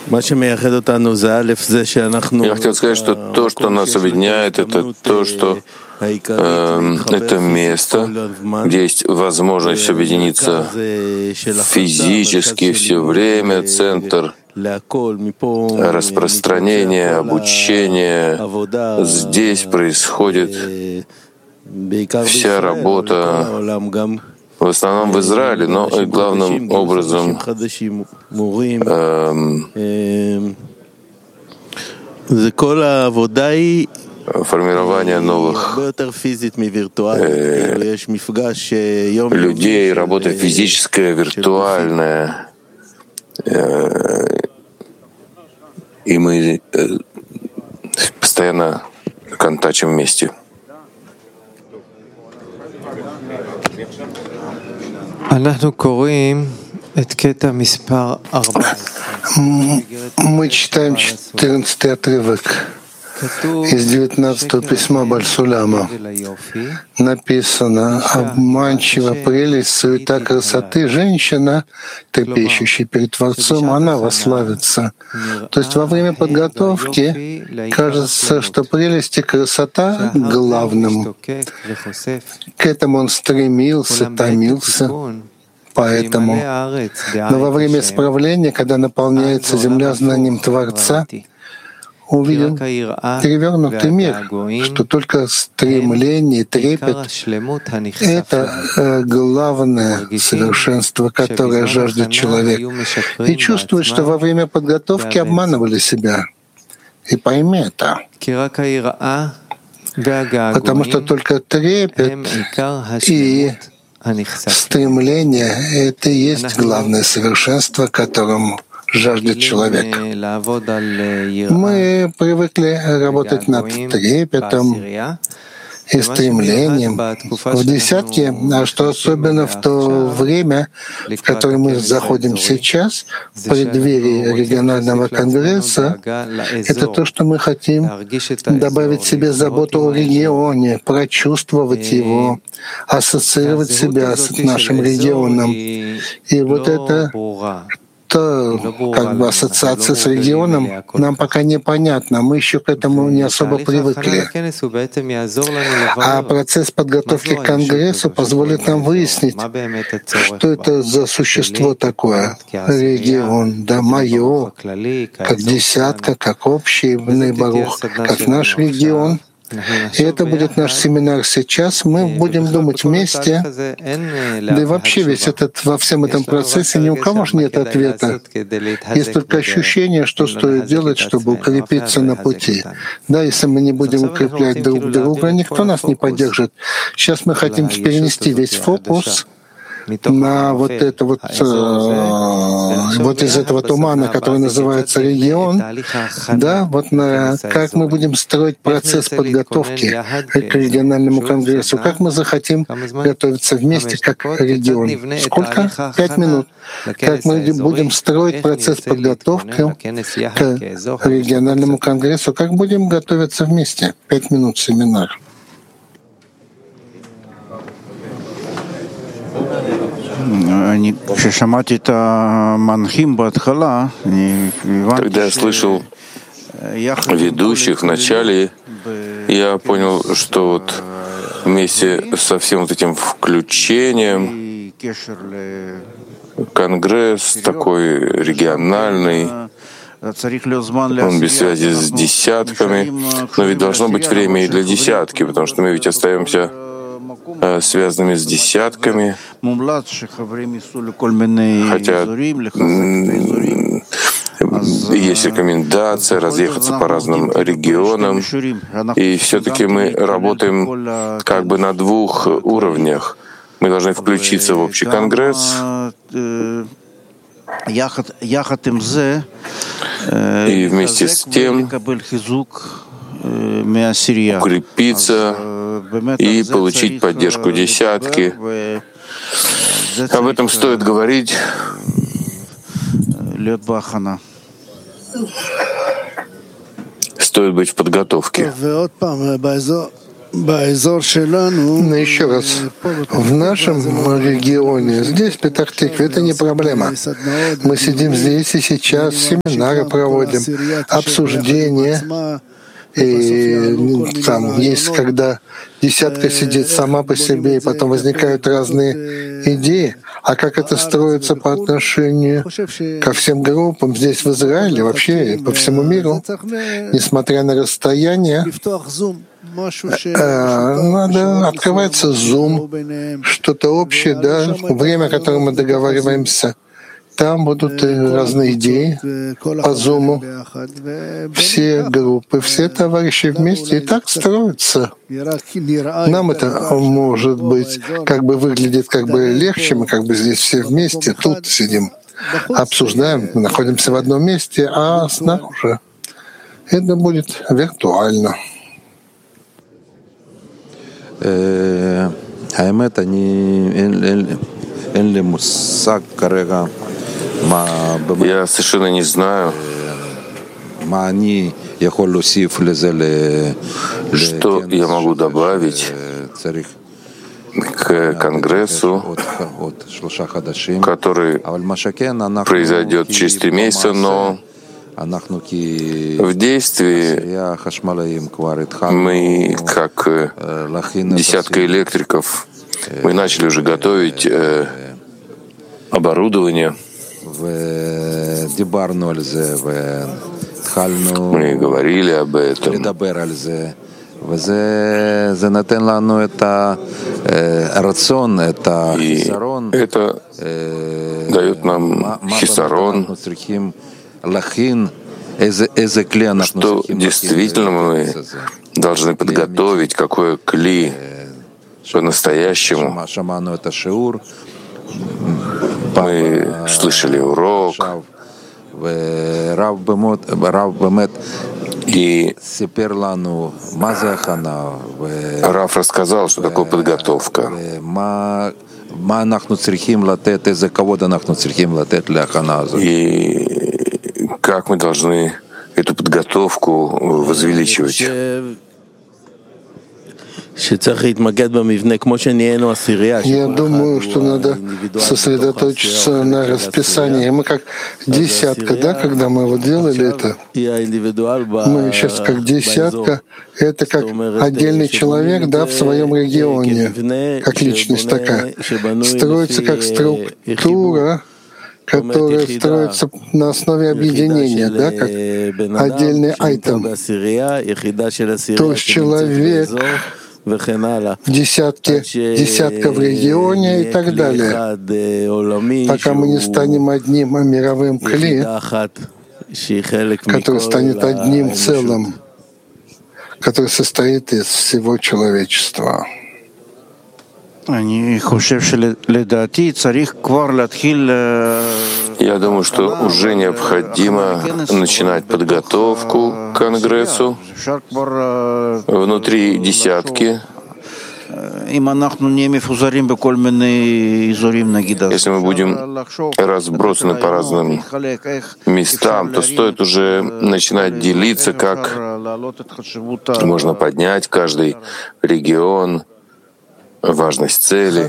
Я хотел сказать, что то, что нас объединяет, это то, что это место, где есть возможность объединиться физически все время, центр распространения, обучения. Здесь происходит вся работа, в основном в Израиле, но и главным образом формирование новых людей, работа физическая, виртуальная. И мы постоянно контачим вместе. Мы читаем 14-й отрывок из 19-го письма Баль-Суляма. Написано: «Обманчива прелесть, суета красоты. Женщина, трепещущая перед Творцом, она восславится». То есть во время подготовки кажется, что прелесть и красота главным. К этому он стремился, томился. Поэтому, но во время исправления, когда наполняется земля знанием Творца, увидел перевернутый мир, что только стремление, трепет — это главное совершенство, которое жаждет человек. И чувствует, что во время подготовки обманывали себя. И пойми это. Потому что только трепет и стремление — это и есть главное совершенство, которому жаждет человек. Мы привыкли работать над трепетом и стремлением в десятке, а что особенно в то время, в которое мы заходим сейчас, в преддверии регионального конгресса, это то, что мы хотим добавить себе заботу о регионе, прочувствовать его, ассоциировать себя с нашим регионом. И вот это как бы ассоциация с регионом нам пока непонятна, мы еще к этому не особо привыкли. А процесс подготовки к Конгрессу позволит нам выяснить, что это за существо такое, регион, да, мое, как десятка, как общий Бней Барух, как наш регион. И это будет наш семинар сейчас. Мы будем думать вместе. Да и вообще во всем этом процессе ни у кого же нет ответа. Есть только ощущение, что стоит делать, чтобы укрепиться на пути. Да, если мы не будем укреплять друг друга, никто нас не поддержит. Сейчас мы хотим перенести весь фокус на вот это вот из этого тумана, который называется регион, да, вот на как мы будем строить процесс подготовки к региональному конгрессу, как мы захотим готовиться вместе как регион. Сколько? 5 минут. Как мы будем строить процесс подготовки к региональному конгрессу, как будем готовиться вместе. 5 минут семинар. Когда я слышал ведущих в начале, я понял, что вот вместе со всем вот этим включением Конгресс такой региональный, он без связи с десятками, но ведь должно быть время и для десятки, потому что мы ведь остаемся связанными с десятками, хотя есть рекомендация разъехаться по разным регионам, и все-таки мы работаем как бы на 2 уровнях. Мы должны включиться в общий конгресс, и вместе с тем укрепиться и получить поддержку десятки. Об этом стоит говорить. Стоит быть в подготовке. Но еще раз, в нашем регионе, здесь, в Петах-Тикве, это не проблема. Мы сидим здесь и сейчас, семинары проводим, обсуждения. И там есть, когда десятка сидит сама по себе, и потом возникают разные идеи. А как это строится по отношению ко всем группам здесь, в Израиле, вообще по всему миру, несмотря на расстояние, надо открывается Zoom, что-то общее, да, время, о котором мы договариваемся. Там будут разные идеи по Zoom. Все группы, все товарищи вместе и так строятся. Нам это, может быть, как бы выглядит как бы легче, мы как бы здесь все вместе, тут сидим, обсуждаем, находимся в одном месте, а снаружи это будет виртуально. Я совершенно не знаю, что я могу добавить к Конгрессу, который произойдет через 3 месяца, но в действии мы, как десятка электриков, мы начали уже готовить оборудование. Мы говорили об этом. И это дает нам хисарон, что действительно мы должны подготовить какое кли по-настоящему. Мы слышали урок, и Рав рассказал, что такое подготовка. И как мы должны эту подготовку возвеличивать. Я думаю, что надо сосредоточиться на расписании. Мы как десятка, да, когда мы вот делали это, мы сейчас как десятка, это как отдельный человек, да, в своем регионе, как личность такая. Строится как структура, которая строится на основе объединения, да, как отдельный айтем. То есть человек в десятка в регионе и так далее, пока мы не станем одним мировым кли, который станет одним целым, который состоит из всего человечества. Я думаю, что уже необходимо начинать подготовку к Конгрессу внутри десятки. Если мы будем разбросаны по разным местам, то стоит уже начинать делиться, как можно поднять каждый регион, важность цели.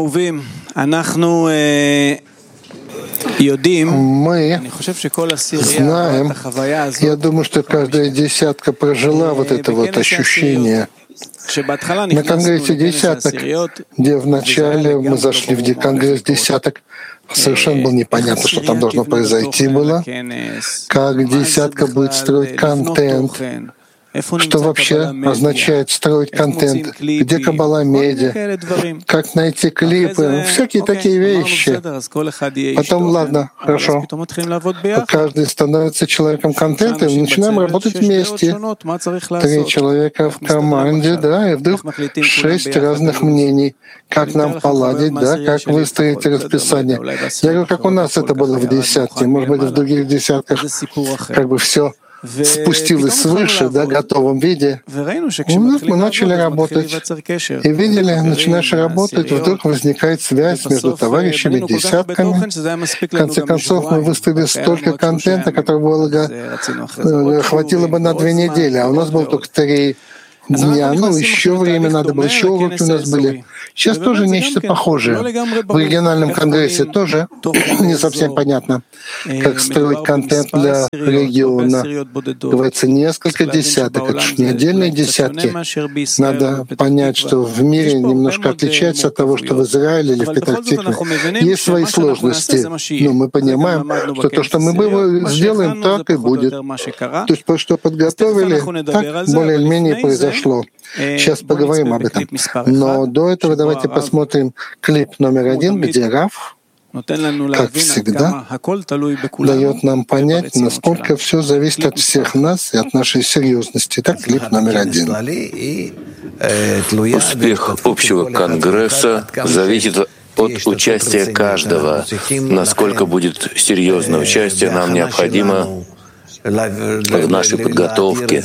Мы знаем, я думаю, что каждая десятка прожила вот это вот ощущение. На Конгрессе десяток, где вначале мы зашли в Конгресс десяток, совершенно было непонятно, что там должно произойти было, как десятка будет строить контент, что вообще означает строить контент, где Каббала медиа, как найти клипы, всякие такие вещи. Потом, ладно, хорошо, каждый становится человеком контента, и мы начинаем работать вместе. 3 человека в команде, да, и вдруг 6 разных мнений, как нам поладить, да, как выстроить расписание. Я говорю, как у нас это было в десятке, может быть, в других десятках, как бы все спустилось свыше, да, в готовом виде. И мы начали работать. И видели, начинаешь работать, вдруг возникает связь между товарищами, десятками. В конце концов, мы выставили столько контента, которого хватило бы на 2 недели, а у нас было только 3. дня, еще время надо было, еще уроки у нас были. Сейчас тоже нечто похожее. В региональном конгрессе тоже не совсем понятно, как строить контент для региона. Говорится, несколько десяток, это же не отдельные десятки. Надо понять, что в мире немножко отличается от того, что в Израиле или в Петах-Тикве. Есть свои сложности, но мы понимаем, что то, что мы сделаем, так и будет. То есть то, что подготовили, так более-менее произошло. Сейчас поговорим об этом. Но до этого давайте посмотрим клип номер 1, где Рав, как всегда, дает нам понять, насколько все зависит от всех нас и от нашей серьезности. Так, клип номер 1. Успех общего конгресса зависит от участия каждого. Насколько будет серьезное участие, нам необходимо в нашей подготовке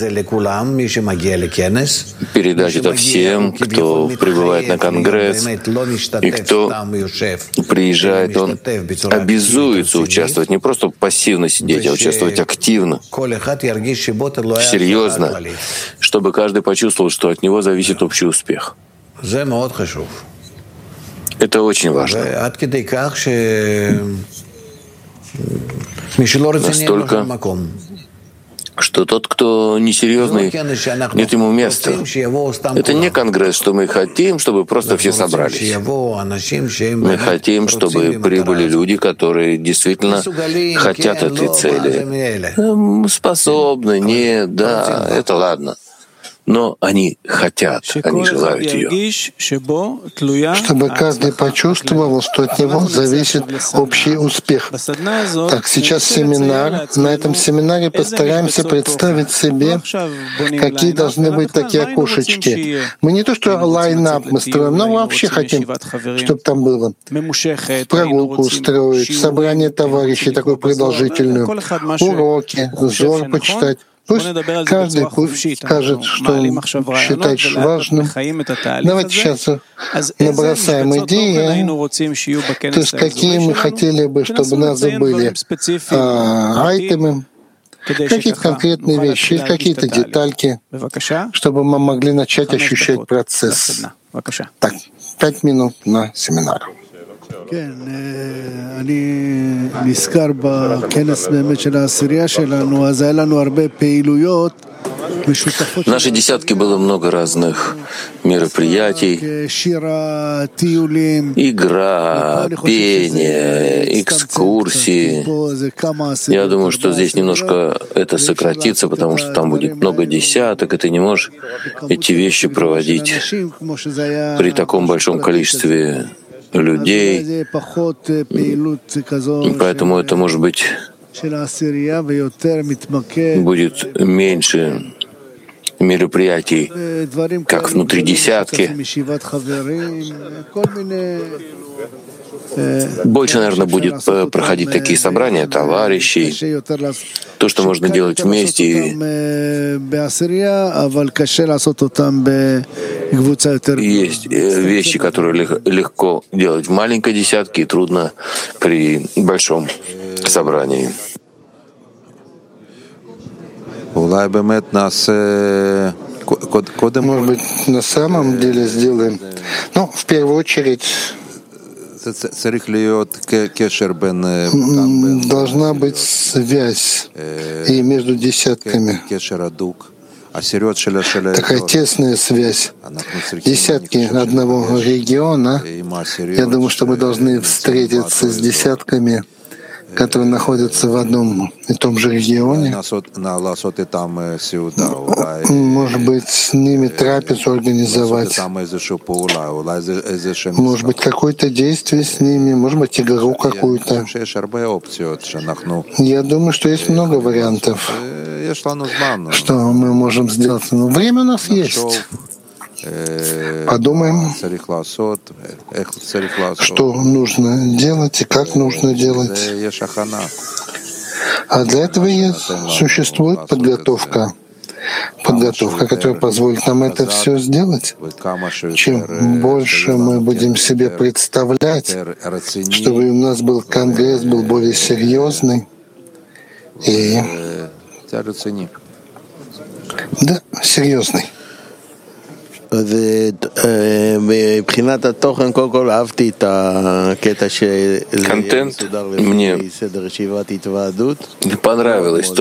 передать это всем, кто прибывает на Конгресс, и кто приезжает, он обязуется участвовать, не просто пассивно сидеть, а участвовать активно, серьезно, чтобы каждый почувствовал, что от него зависит общий успех. Это очень важно. Настолько, что тот, кто несерьезный, нет ему места. Это не конгресс, что мы хотим, чтобы просто все собрались. Мы хотим, чтобы прибыли люди, которые действительно хотят этой цели. Способны, нет, да, это ладно. Но они хотят, они желают ее. Чтобы каждый почувствовал, что от него зависит общий успех. Так, сейчас семинар. На этом семинаре постараемся представить себе, какие должны быть такие окошечки. Мы не то что лайн-ап мы строим, но вообще хотим, чтобы там было. Прогулку устроить, собрание товарищей такое продолжительную, уроки, зор почитать. Пусть каждый скажет, что он считает важным. Давайте сейчас набросаем идеи, то есть какие мы хотели бы, чтобы у нас были айтемы, какие-то конкретные вещи или какие-то детальки, чтобы мы могли начать ощущать процесс. Так, 5 минут на семинар. אני נזכר בכנס באמת של העשירייה שלנו, אז היה לנו הרבה פעילויות. В нашей десятке было много разных мероприятий, игра, пение, экскурсии. Я думаю, что здесь немножко это сократится, потому что там будет много десяток, и ты не можешь эти вещи проводить при таком большом количестве людей. Поэтому это, может быть, будет меньше мероприятий, как внутри десятки. Больше, наверное, будет проходить такие собрания товарищей, то, что можно делать вместе. Есть вещи, которые легко делать в маленькой десятке и трудно при большом собрании. Может быть, на самом деле сделаем, в первую очередь, должна быть связь и между десятками. Такая тесная связь. Десятки одного региона. Я думаю, что мы должны встретиться с десятками, которые находятся в одном и том же регионе. Может быть, с ними трапезу организовать. Может быть, какое-то действие с ними, может быть, игру какую-то. Я думаю, что есть много вариантов, что мы можем сделать. Но время у нас есть. Подумаем, что нужно делать и как нужно делать. А для этого и существует подготовка, которая позволит нам это все сделать. Чем больше мы будем себе представлять, чтобы у нас был конгресс, был более серьезный и серьезный. Контент мне понравилось,